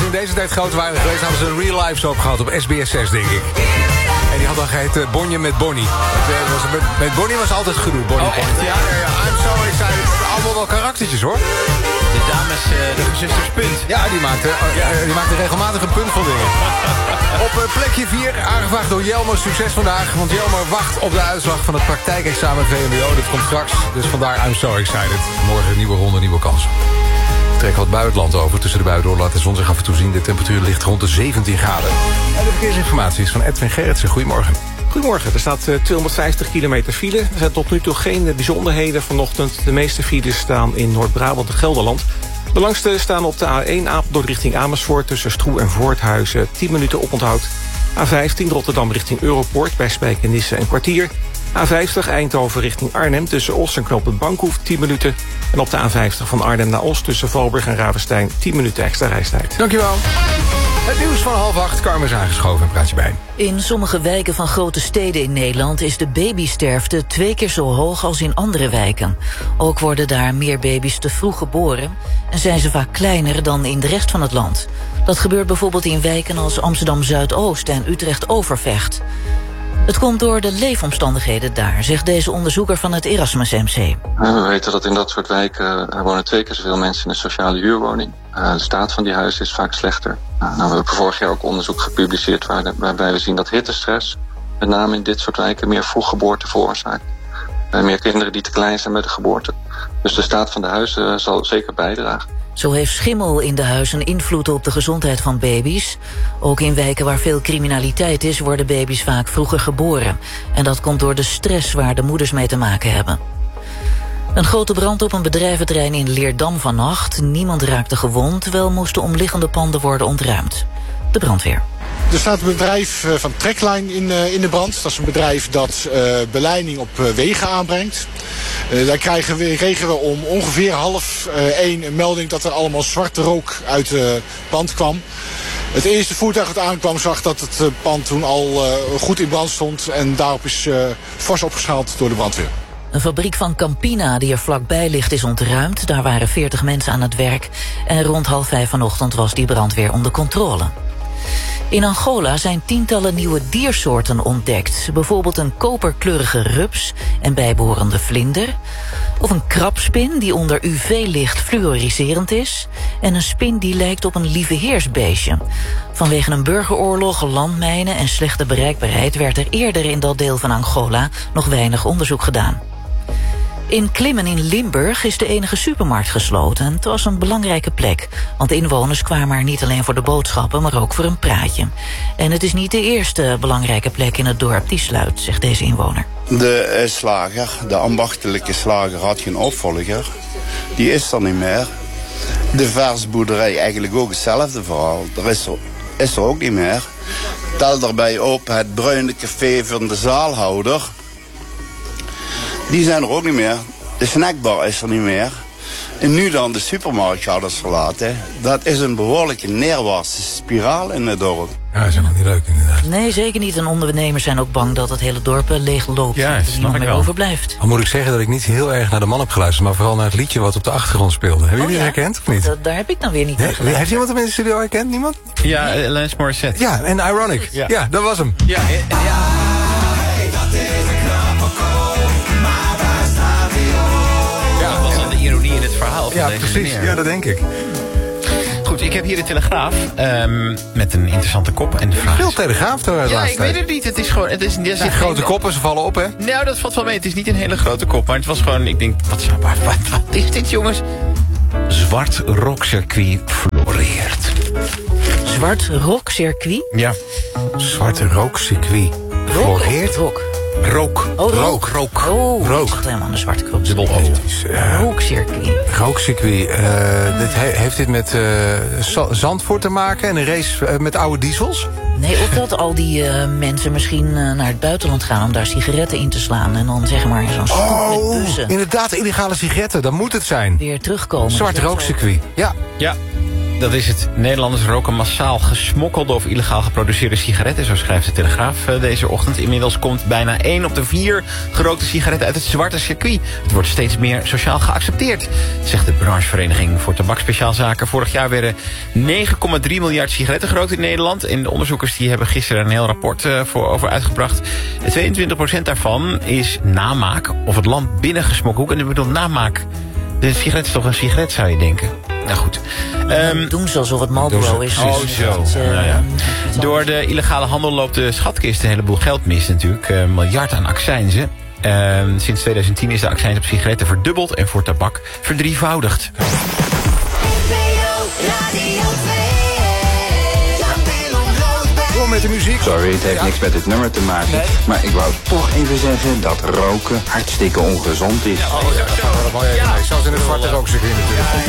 in deze tijd groot waren geweest, hadden ze een real life soap gehad op SBS 6, denk ik. En die had dan geheten Bonje met Bonnie. Met Bonnie was altijd gedoe. Bonnie, oh, echt? Ja. I'm so excited. Allemaal wel karaktertjes, hoor. De dames, de gezusters Punt. Ja, die maakte regelmatig een punt van dingen. Op plekje 4, aangevraagd door Jelmer. Succes vandaag, want Jelmer wacht op de uitslag van het praktijkexamen VMBO. Dit komt straks, dus vandaar I'm so excited. Morgen een nieuwe ronde, nieuwe kansen. We trekken wat buitenland over. Tussen de buien door laat de zon zich af en toe zien. De temperatuur ligt rond de 17 graden. En de verkeersinformatie is van Edwin Gerritsen. Goedemorgen. Goedemorgen, er staat 250 kilometer file. Er zijn tot nu toe geen bijzonderheden vanochtend. De meeste files staan in Noord-Brabant en Gelderland. De langste staan op de A1 Apeldoorn richting Amersfoort... tussen Stroe en Voorthuizen, 10 minuten oponthoud. A15 Rotterdam richting Europoort bij Spijkenisse een kwartier. A50 Eindhoven richting Arnhem tussen Os en knooppunt Bankhoef 10 minuten. En op de A50 van Arnhem naar Os tussen Valburg en Ravenstein 10 minuten extra reistijd. Dankjewel. Het nieuws van 7:30, Carmen is aangeschoven en praat je bij. In sommige wijken van grote steden in Nederland is de babysterfte 2 keer zo hoog als in andere wijken. Ook worden daar meer baby's te vroeg geboren en zijn ze vaak kleiner dan in de rest van het land. Dat gebeurt bijvoorbeeld in wijken als Amsterdam-Zuidoost en Utrecht-Overvecht. Het komt door de leefomstandigheden daar, zegt deze onderzoeker van het Erasmus MC. We weten dat in dat soort wijken er wonen 2 keer zoveel mensen in een sociale huurwoning. De staat van die huizen is vaak slechter. We hebben vorig jaar ook onderzoek gepubliceerd waarbij we zien dat hittestress, met name in dit soort wijken, meer vroeggeboorte veroorzaakt. Meer kinderen die te klein zijn met de geboorte. Dus de staat van de huizen zal zeker bijdragen. Zo heeft schimmel in de huizen invloed op de gezondheid van baby's. Ook in wijken waar veel criminaliteit is, worden baby's vaak vroeger geboren. En dat komt door de stress waar de moeders mee te maken hebben. Een grote brand op een bedrijventerrein in Leerdam vannacht. Niemand raakte gewond, wel moesten omliggende panden worden ontruimd. De brandweer. Er staat een bedrijf van Trekline in de brand. Dat is een bedrijf dat beleiding op wegen aanbrengt. Daar kregen we om ongeveer 12:30 een melding dat er allemaal zwarte rook uit het pand kwam. Het eerste voertuig dat aankwam zag dat het pand toen al goed in brand stond. En daarop is fors opgeschaald door de brandweer. Een fabriek van Campina die er vlakbij ligt is ontruimd. Daar waren 40 mensen aan het werk. En rond 4:30 vanochtend was die brand weer onder controle. In Angola zijn tientallen nieuwe diersoorten ontdekt. Bijvoorbeeld een koperkleurige rups en bijbehorende vlinder. Of een krabspin die onder UV-licht fluoriserend is. En een spin die lijkt op een lieveheersbeestje. Vanwege een burgeroorlog, landmijnen en slechte bereikbaarheid werd er eerder in dat deel van Angola nog weinig onderzoek gedaan. In Klimmen in Limburg is de enige supermarkt gesloten. Het was een belangrijke plek, want inwoners kwamen er niet alleen voor de boodschappen, maar ook voor een praatje. En het is niet de eerste belangrijke plek in het dorp die sluit, zegt deze inwoner. De slager, de ambachtelijke slager, had geen opvolger. Die is er niet meer. De versboerderij eigenlijk ook hetzelfde verhaal. Is er ook niet meer. Tel daarbij op het bruine café van de zaalhouder. Die zijn er ook niet meer. De snackbar is er niet meer. En nu dan de supermarkthouders verlaten. Dat is een behoorlijke neerwaartse spiraal in het dorp. Ja, dat is helemaal niet leuk inderdaad. Nee, zeker niet. En ondernemers zijn ook bang dat het hele dorp leeg loopt. Ja, dat er niemand meer overblijft. Dan moet ik zeggen dat ik niet heel erg naar de man heb geluisterd, maar vooral naar het liedje wat op de achtergrond speelde. Hebben jullie het herkend of niet? Daar heb ik dan weer niet naar geluisterd. Heeft iemand hem in de studio herkend? Niemand? Ja, Alanis Morissette. Ja, en Ironic. Ja, dat was hem. Ja. Dat was dan de ironie in het verhaal van deze precies. meneer. Ja, dat denk ik. Goed, ik heb hier de Telegraaf met een interessante kop. En de vraag Veel is... Telegraaf de laatste Ja, ik weet het niet. Het is gewoon... Het is grote koppen, ze vallen op, hè? Nou, dat valt wel mee. Het is niet een hele grote kop. Maar het was gewoon... Ik denk, wat is dit, jongens? Zwart rockcircuit floreert. Zwart rockcircuit? Ja. Zwarte rookcircuit. Floreert? Rook. Rook. Oh, rook. Oh, rook. ik dacht helemaal aan de zwarte krop. Dubbel O. Rookcircuit. Rookcircuit. Heeft dit met Zandvoort te maken en een race met oude diesels? Nee, of dat al die mensen misschien naar het buitenland gaan om daar sigaretten in te slaan. En dan zeg maar zo'n stoep met bussen Inderdaad, illegale sigaretten, dat moet het zijn. weer terugkomen. Zwart rookcircuit. Ja. Ja. dat is het. Nederlanders roken massaal gesmokkelde of illegaal geproduceerde sigaretten. Zo schrijft de Telegraaf deze ochtend. Inmiddels komt bijna 1 op de 4 gerookte sigaretten uit het zwarte circuit. Het wordt steeds meer sociaal geaccepteerd, zegt de branchevereniging voor tabakspeciaalzaken. Vorig jaar werden 9,3 miljard sigaretten gerookt in Nederland. En de onderzoekers die hebben gisteren een heel rapport over uitgebracht. 22% daarvan is namaak of het land binnengesmokkeld. Hoe kan je bedoelen namaak? De sigaret is toch een sigaret, zou je denken? Nou goed. Doen ze alsof het Marlboro is. Oh, zo. Door de illegale handel loopt de schatkist een heleboel geld mis natuurlijk. Een miljard aan accijnzen. Sinds 2010 is de accijns op sigaretten verdubbeld en voor tabak verdrievoudigd. Door met de muziek. Sorry, het heeft niks met het nummer te maken. Nee. Maar ik wou toch even zeggen dat roken hartstikke ongezond is. Ja, dat mooi even mee. Zelfs in het zwarte rookcircuit natuurlijk.